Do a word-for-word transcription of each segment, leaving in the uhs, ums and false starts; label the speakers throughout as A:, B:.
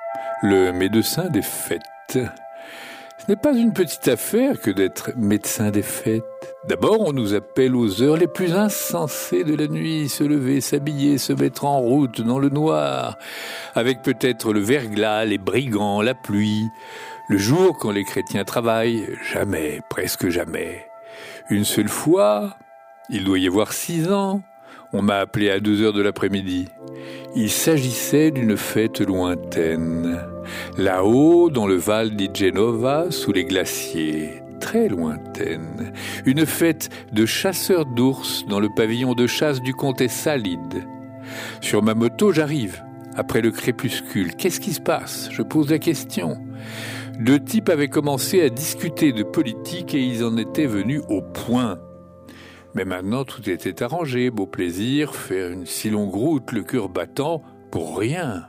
A: Le médecin des fêtes. Ce n'est pas une petite affaire que d'être médecin des fêtes. D'abord, on nous appelle aux heures les plus insensées de la nuit, se lever, s'habiller, se mettre en route dans le noir, avec peut-être le verglas, les brigands, la pluie. Le jour, quand les chrétiens travaillent, jamais, presque jamais. Une seule fois, il doit y avoir six ans, on m'a appelé à deux heures de l'après-midi. Il s'agissait d'une fête lointaine, là-haut dans le Val di Genova, sous les glaciers, très lointaine. Une fête de chasseurs d'ours dans le pavillon de chasse du comté Salide. Sur ma moto, j'arrive, après le crépuscule. Qu'est-ce qui se passe ? Je pose la question. Deux types avaient commencé à discuter de politique et ils en étaient venus au point. Mais maintenant, tout était arrangé, beau plaisir, faire une si longue route, le cœur battant, pour rien.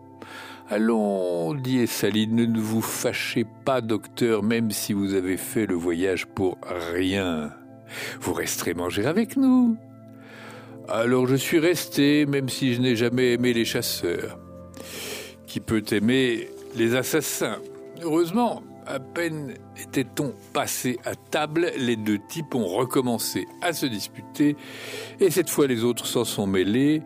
A: Allons, dit Salide, ne vous fâchez pas, docteur, même si vous avez fait le voyage pour rien. Vous resterez manger avec nous. Alors je suis resté, même si je n'ai jamais aimé les chasseurs. Qui peut aimer les assassins ? Heureusement, à peine était-on passé à table, les deux types ont recommencé à se disputer, et cette fois les autres s'en sont mêlés.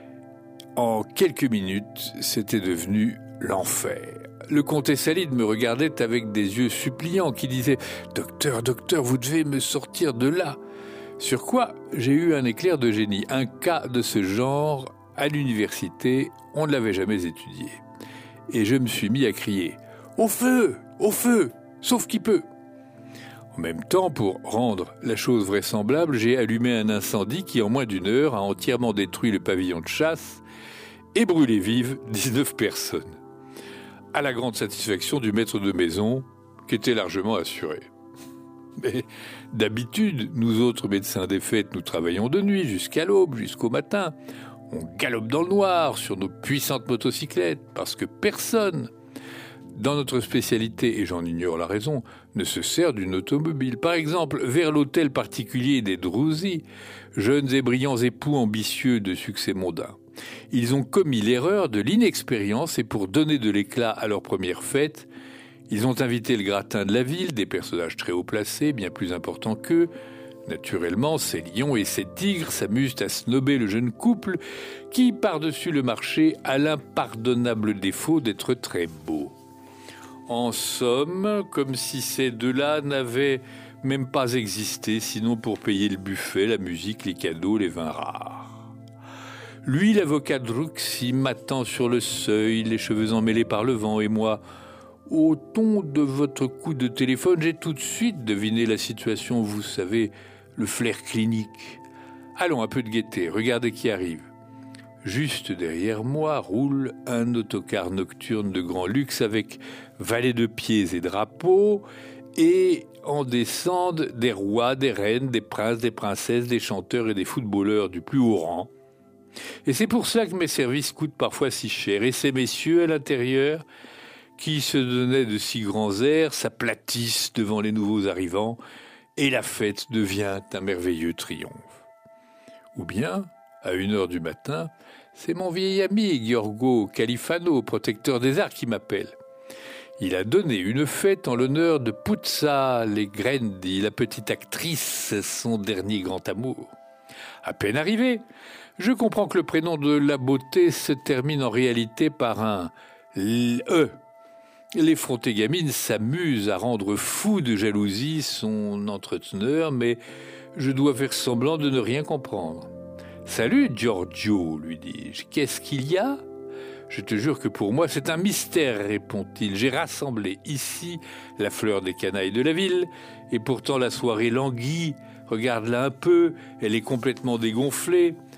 A: En quelques minutes, c'était devenu l'enfer. Le comté Salide me regardait avec des yeux suppliants qui disaient « Docteur, docteur, vous devez me sortir de là !» Sur quoi j'ai eu un éclair de génie. Un cas de ce genre, à l'université, on ne l'avait jamais étudié. Et je me suis mis à crier « Au feu ! Au feu ! Sauf qui peut !» En même temps, pour rendre la chose vraisemblable, j'ai allumé un incendie qui, en moins d'une heure, a entièrement détruit le pavillon de chasse et brûlé vives dix-neuf personnes. À la grande satisfaction du maître de maison, qui était largement assuré. Mais d'habitude, nous autres médecins des fêtes, nous travaillons de nuit jusqu'à l'aube, jusqu'au matin. On galope dans le noir sur nos puissantes motocyclettes, parce que personne, dans notre spécialité, et j'en ignore la raison, ne se sert d'une automobile. Par exemple, vers l'hôtel particulier des Druzy, jeunes et brillants époux ambitieux de succès mondain. Ils ont commis l'erreur de l'inexpérience et pour donner de l'éclat à leur première fête, ils ont invité le gratin de la ville, des personnages très haut placés, bien plus importants qu'eux. Naturellement, ces lions et ces tigres s'amusent à snober le jeune couple qui, par-dessus le marché, a l'impardonnable défaut d'être très beau. En somme, comme si ces deux-là n'avaient même pas existé, sinon pour payer le buffet, la musique, les cadeaux, les vins rares. Lui, l'avocat Druxy, m'attend sur le seuil, les cheveux emmêlés par le vent, et moi, au ton de votre coup de téléphone, j'ai tout de suite deviné la situation, vous savez, le flair clinique. Allons, un peu de gaieté, regardez qui arrive. Juste derrière moi roule un autocar nocturne de grand luxe avec valets de pieds et drapeaux, et en descendent des rois, des reines, des princes, des princesses, des chanteurs et des footballeurs du plus haut rang. Et c'est pour ça que mes services coûtent parfois si cher. Et ces messieurs à l'intérieur, qui se donnaient de si grands airs, s'aplatissent devant les nouveaux arrivants, et la fête devient un merveilleux triomphe. Ou bien, à une heure du matin, c'est mon vieil ami Giorgio Califano, protecteur des arts, qui m'appelle. Il a donné une fête en l'honneur de Puzza Legrendi, la petite actrice, son dernier grand amour. À peine arrivé, je comprends que le prénom de la beauté se termine en réalité par un « E ». L'effrontée gamine s'amuse à rendre fou de jalousie son entreteneur, mais je dois faire semblant de ne rien comprendre. « Salut, Giorgio, lui dis-je, qu'est-ce qu'il y a ? Je te jure que pour moi, c'est un mystère, répond-il. J'ai rassemblé ici la fleur des canailles de la ville, et pourtant la soirée languit. Regarde-la un peu, elle est complètement dégonflée.